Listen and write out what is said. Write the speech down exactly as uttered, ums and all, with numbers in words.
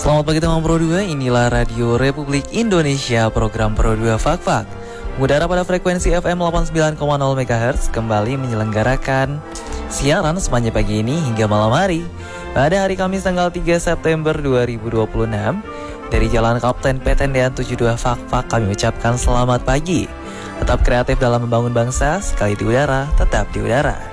Selamat pagi teman Pro dua, inilah Radio Republik Indonesia, program Pro dua Fak-Fak. Mengudara pada frekuensi F M delapan puluh sembilan koma nol MHz, kembali menyelenggarakan siaran sepanjang pagi ini hingga malam hari. Pada hari Kamis tanggal tiga September dua ribu dua puluh enam, dari Jalan Kapten Petendean tujuh puluh dua Fak-Fak kami ucapkan selamat pagi. Tetap kreatif dalam membangun bangsa, sekali di udara, tetap di udara.